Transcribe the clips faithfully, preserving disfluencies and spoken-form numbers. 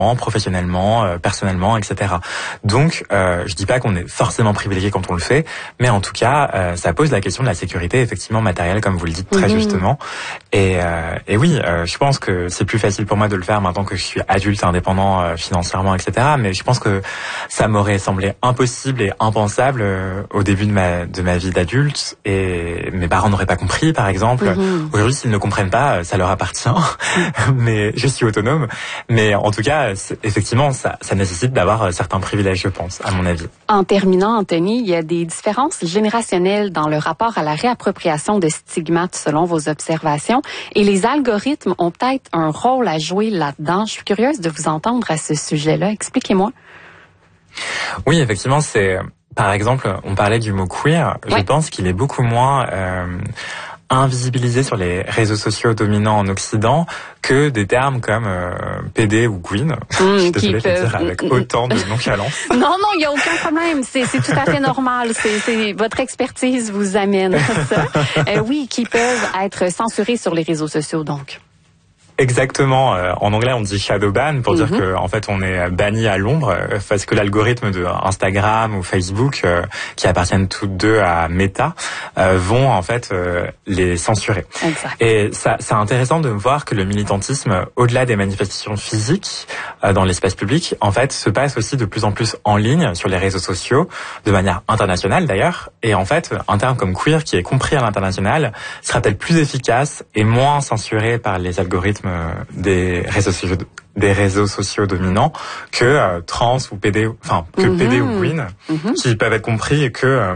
professionnellement, euh, personnellement, et cetera. Donc, euh, je dis pas qu'on est forcément privilégié quand on le fait, mais en tout cas, euh, ça pose la question de la sécurité, effectivement, matérielle, comme vous le dites très mmh. justement. Et, euh, et oui, euh, je pense que c'est plus facile pour moi de le faire maintenant que je suis adulte, indépendant euh, financièrement, et cetera. Mais je pense que ça m'aurait semblé impossible et impensable euh, au début de ma de ma vie d'adulte. Et mes parents n'auraient pas compris, par exemple. Mmh. Aujourd'hui, s'ils ne comprennent pas, ça leur appartient. Mais je suis autonome. Mais en tout cas, effectivement, ça, ça nécessite d'avoir certains privilèges, je pense, à mon avis. En terminant, Anthony, il y a des différences générationnelles dans le rapport à la réappropriation de stigmates selon vos observations. Et les algorithmes ont peut-être un rôle à jouer là-dedans. Je suis curieuse de vous entendre à ce sujet-là. Expliquez-moi. Oui, effectivement, c'est... Par exemple, on parlait du mot queer. Ouais. Je pense qu'il est beaucoup moins... Euh, invisibilisé sur les réseaux sociaux dominants en Occident que des termes comme euh, P D ou Queen. Mmh, je suis désolée de le dire avec autant de nonchalance. Non, non, il n'y a aucun problème. C'est, c'est tout à fait normal. C'est, c'est, votre expertise vous amène ça. Euh, oui, qui peuvent être censurés sur les réseaux sociaux, donc. Exactement. En anglais, on dit shadow ban pour mm-hmm. dire que en fait, on est banni à l'ombre parce que l'algorithme de Instagram ou Facebook, euh, qui appartiennent toutes deux à Meta, euh, vont en fait euh, les censurer. Exact. Et ça, c'est intéressant de voir que le militantisme, au-delà des manifestations physiques euh, dans l'espace public, en fait, se passe aussi de plus en plus en ligne sur les réseaux sociaux, de manière internationale d'ailleurs. Et en fait, un terme comme queer, qui est compris à l'international, sera peut-être plus efficace et moins censuré par les algorithmes des réseaux sociaux, des réseaux sociaux dominants que euh, trans ou P D, enfin que mmh. P D ou queen, mmh. qui peuvent être compris que euh,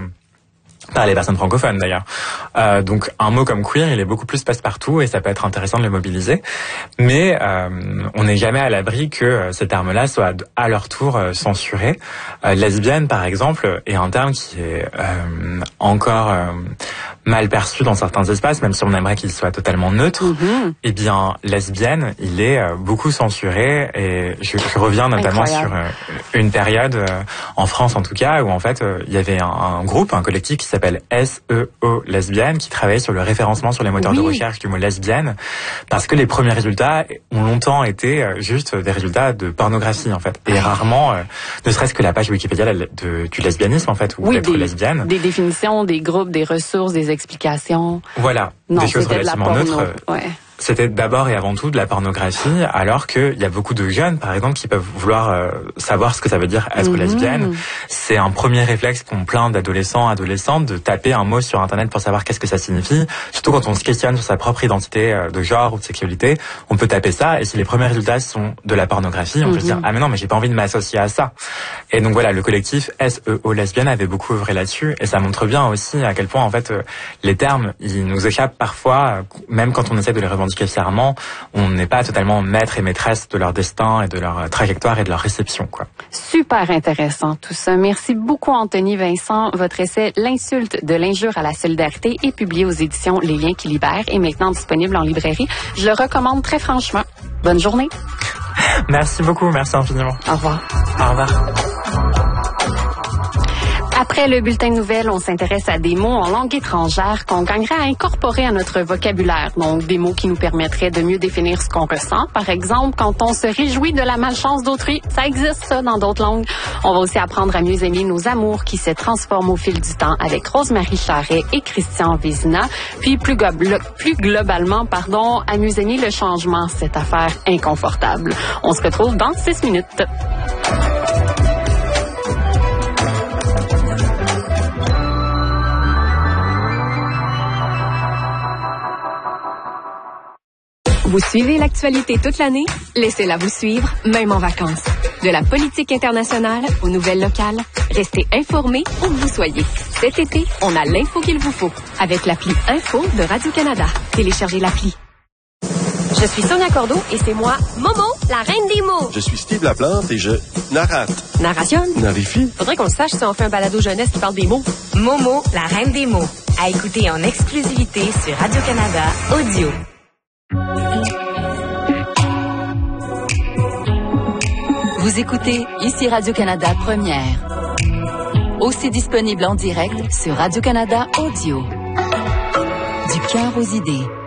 par les personnes francophones d'ailleurs. Euh, donc un mot comme queer, il est beaucoup plus passe-partout et ça peut être intéressant de le mobiliser. Mais euh, on n'est jamais à l'abri que euh, ces termes-là soient à leur tour euh, censurés. Euh, lesbienne, par exemple, est un terme qui est euh, encore euh, mal perçu dans certains espaces, même si on aimerait qu'il soit totalement neutre. Mm-hmm. Eh bien, lesbienne, il est euh, beaucoup censuré. Et je, je reviens notamment Incroyable. sur euh, une période, euh, en France en tout cas, où en fait, euh, il y avait un, un groupe, un collectif qui s'appelle S E O Lesbienne, qui travaillait sur le référencement sur les moteurs oui. de recherche du mot lesbienne, parce que les premiers résultats ont longtemps été euh, juste des résultats de pornographie, en fait. Et rarement, euh, ne serait-ce que la page Wikipédia de, de, du lesbianisme, en fait, ou oui, d'être des, lesbienne. Des définitions, des groupes, des ressources, des explications. Voilà, non, des choses relativement de neutres. Ouais. C'était d'abord et avant tout de la pornographie, alors qu'il y a beaucoup de jeunes, par exemple, qui peuvent vouloir euh, savoir ce que ça veut dire être mmh. lesbienne. C'est un premier réflexe qu'ont plein d'adolescents, adolescentes, de taper un mot sur Internet pour savoir qu'est-ce que ça signifie. Surtout quand on se questionne sur sa propre identité euh, de genre ou de sexualité, on peut taper ça, et si les premiers résultats sont de la pornographie, on mmh. peut se dire « Ah mais non, mais j'ai pas envie de m'associer à ça ». Et donc voilà, le collectif S E O Lesbienne avait beaucoup œuvré là-dessus, et ça montre bien aussi à quel point, en fait, euh, les termes, ils nous échappent parfois, euh, même quand on essaie de les revendiquer fièrement, on n'est pas totalement maître et maîtresse de leur destin et de leur trajectoire et de leur réception, quoi. Super intéressant tout ça. Merci beaucoup Anthony Vincent. Votre essai « L'insulte de l'injure à la solidarité » est publié aux éditions Les Liens qui libèrent et maintenant disponible en librairie. Je le recommande très franchement. Bonne journée. Merci beaucoup, merci infiniment. Au revoir. Au revoir. Après le bulletin de nouvelles, on s'intéresse à des mots en langue étrangère qu'on gagnerait à incorporer à notre vocabulaire. Donc, des mots qui nous permettraient de mieux définir ce qu'on ressent. Par exemple, quand on se réjouit de la malchance d'autrui, ça existe ça dans d'autres langues. On va aussi apprendre à mieux aimer nos amours qui se transforment au fil du temps avec Rosemary Charret et Christian Vézina. Puis plus, glo- plus globalement, pardon, à mieux aimer le changement, cette affaire inconfortable. On se retrouve dans six minutes. Vous suivez l'actualité toute l'année? Laissez-la vous suivre, même en vacances. De la politique internationale aux nouvelles locales, restez informés où que vous soyez. Cet été, on a l'info qu'il vous faut avec l'appli Info de Radio-Canada. Téléchargez l'appli. Je suis Sonia Cordeau et c'est moi, Momo, la reine des mots. Je suis Steve Laplante et je narrate. Narration? Narifie. Faudrait qu'on le sache si on fait un balado jeunesse qui parle des mots. Momo, la reine des mots. À écouter en exclusivité sur Radio-Canada Audio. Vous écoutez ici Radio-Canada Première. Aussi disponible en direct sur Radio-Canada Audio. Du cœur aux idées.